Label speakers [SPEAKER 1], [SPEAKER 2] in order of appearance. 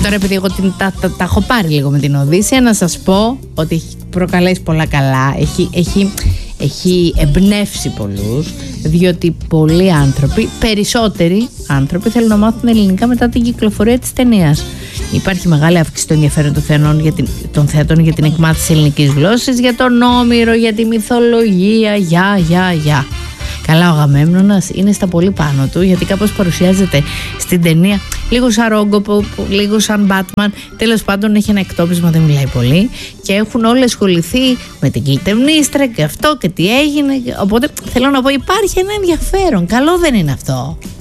[SPEAKER 1] τώρα επειδή εγώ τα έχω πάρει λίγο με την Οδύσσεια, να σας πω ότι έχει προκαλέσει πολλά καλά. Έχει εμπνεύσει πολλούς, διότι πολλοί άνθρωποι, περισσότεροι άνθρωποι θέλουν να μάθουν ελληνικά μετά την κυκλοφορία της ταινίας. Υπάρχει μεγάλη αύξηση των ενδιαφέρον των θεατών για την εκμάθηση ελληνικής γλώσσης, για τον Όμηρο, για τη μυθολογία, για. Καλά, ο Αγαμέμνονας είναι στα πολύ πάνω του, γιατί κάπως παρουσιάζεται στην ταινία λίγο σαν Ρόγκο, λίγο σαν Batman. Τέλος πάντων έχει ένα εκτόπισμα, δεν μιλάει πολύ, και έχουν όλοι ασχοληθεί με την Κλειτεμνίστρα και αυτό και τι έγινε. Οπότε θέλω να πω, υπάρχει ένα ενδιαφέρον. Καλό δεν είναι αυτό?